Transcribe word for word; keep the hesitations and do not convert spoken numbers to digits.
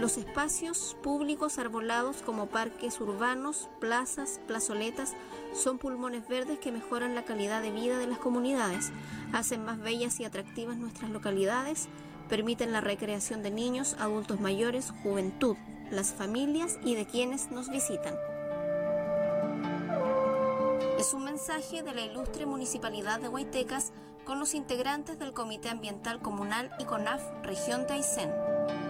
Los espacios públicos arbolados como parques urbanos, plazas, plazoletas, son pulmones verdes que mejoran la calidad de vida de las comunidades, hacen más bellas y atractivas nuestras localidades, permiten la recreación de niños, adultos mayores, juventud, las familias y de quienes nos visitan. Es un mensaje de la ilustre Municipalidad de Huaytecas con los integrantes del Comité Ambiental Comunal y CONAF Región de Aysén.